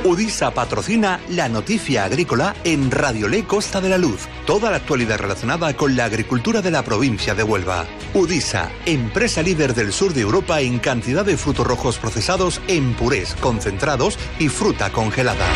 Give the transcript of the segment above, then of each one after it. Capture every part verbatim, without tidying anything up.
Udisa patrocina la noticia agrícola en Radio Lé Costa de la Luz. Toda la actualidad relacionada con la agricultura de la provincia de Huelva. Udisa, empresa líder del sur de Europa en cantidad de frutos rojos procesados en purés, concentrados y fruta congelada.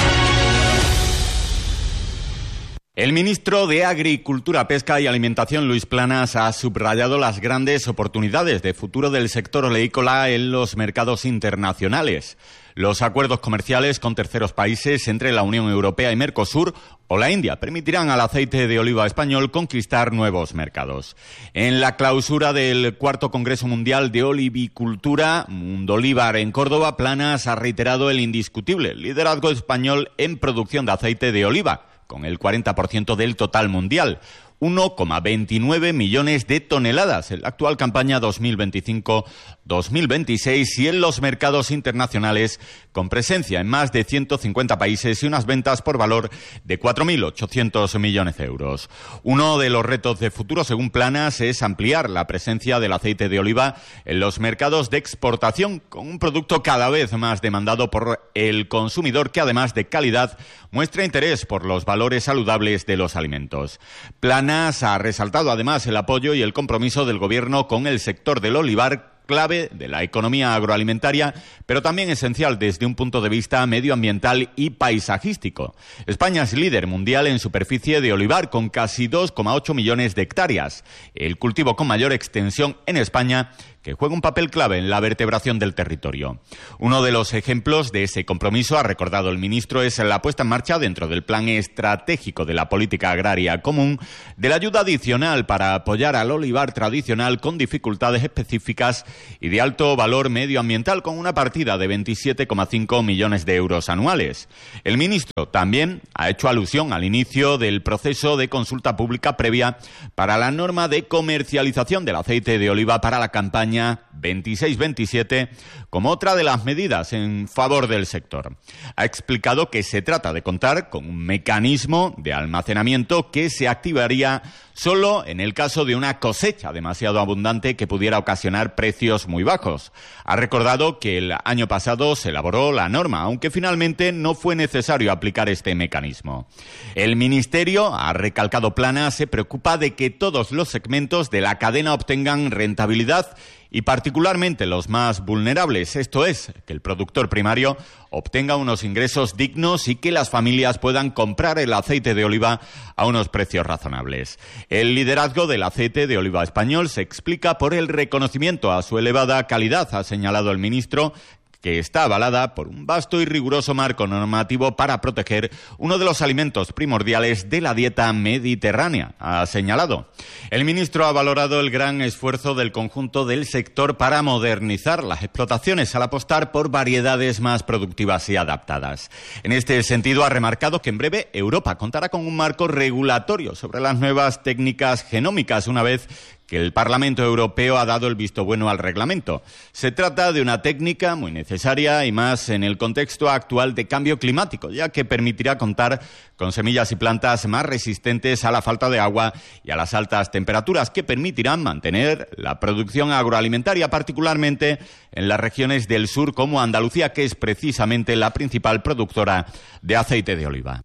El ministro de Agricultura, Pesca y Alimentación, Luis Planas, ha subrayado las grandes oportunidades de futuro del sector oleícola en los mercados internacionales. Los acuerdos comerciales con terceros países entre la Unión Europea y Mercosur o la India permitirán al aceite de oliva español conquistar nuevos mercados. En la clausura del cuarto Congreso Mundial de Olivicultura, Mundolíbar en Córdoba, Planas ha reiterado el indiscutible liderazgo español en producción de aceite de oliva, con el cuarenta por ciento del total mundial, uno coma veintinueve millones de toneladas en la actual campaña dos mil veinticinco dos mil veintiséis y en los mercados internacionales con presencia en más de ciento cincuenta países y unas ventas por valor de cuatro mil ochocientos millones de euros. Uno de los retos de futuro, según Planas, es ampliar la presencia del aceite de oliva en los mercados de exportación con un producto cada vez más demandado por el consumidor que, además de calidad, muestra interés por los valores saludables de los alimentos. Planas ha resaltado además el apoyo y el compromiso del Gobierno con el sector del olivar, clave de la economía agroalimentaria, pero también esencial desde un punto de vista medioambiental y paisajístico. España es líder mundial en superficie de olivar, con casi dos coma ocho millones de hectáreas, el cultivo con mayor extensión en España, que juega un papel clave en la vertebración del territorio. Uno de los ejemplos de ese compromiso, ha recordado el ministro, es la puesta en marcha dentro del Plan Estratégico de la Política Agraria Común de la ayuda adicional para apoyar al olivar tradicional con dificultades específicas y de alto valor medioambiental, con una partida de veintisiete coma cinco millones de euros anuales. El ministro también ha hecho alusión al inicio del proceso de consulta pública previa para la norma de comercialización del aceite de oliva para la campaña veintiséis veintisiete como otra de las medidas en favor del sector. Ha explicado que se trata de contar con un mecanismo de almacenamiento que se activaría solo en el caso de una cosecha demasiado abundante que pudiera ocasionar precios muy bajos. Ha recordado que el año pasado se elaboró la norma, aunque finalmente no fue necesario aplicar este mecanismo. El Ministerio, ha recalcado Planas, se preocupa de que todos los segmentos de la cadena obtengan rentabilidad y particularmente los más vulnerables, esto es, que el productor primario obtenga unos ingresos dignos y que las familias puedan comprar el aceite de oliva a unos precios razonables. El liderazgo del aceite de oliva español se explica por el reconocimiento a su elevada calidad, ha señalado el ministro, que está avalada por un vasto y riguroso marco normativo para proteger uno de los alimentos primordiales de la dieta mediterránea, ha señalado. El ministro ha valorado el gran esfuerzo del conjunto del sector para modernizar las explotaciones al apostar por variedades más productivas y adaptadas. En este sentido, ha remarcado que en breve Europa contará con un marco regulatorio sobre las nuevas técnicas genómicas, una vez que el Parlamento Europeo ha dado el visto bueno al reglamento. Se trata de una técnica muy necesaria y más en el contexto actual de cambio climático, ya que permitirá contar con semillas y plantas más resistentes a la falta de agua y a las altas temperaturas, que permitirán mantener la producción agroalimentaria, particularmente en las regiones del sur como Andalucía, que es precisamente la principal productora de aceite de oliva.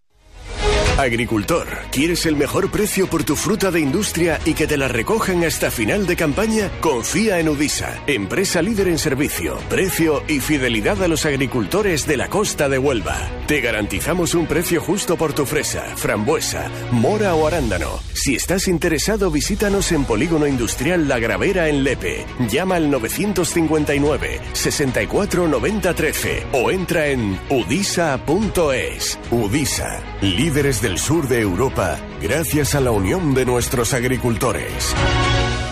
Agricultor, ¿quieres el mejor precio por tu fruta de industria y que te la recojan hasta final de campaña? Confía en Udisa, empresa líder en servicio, precio y fidelidad a los agricultores de la costa de Huelva. Te garantizamos un precio justo por tu fresa, frambuesa, mora o arándano. Si estás interesado, visítanos en Polígono Industrial La Gravera en Lepe. Llama al novecientos cincuenta y nueve, sesenta y cuatro, noventa, trece o entra en udisa punto es. Udisa, líderes del sur de Europa, gracias a la unión de nuestros agricultores.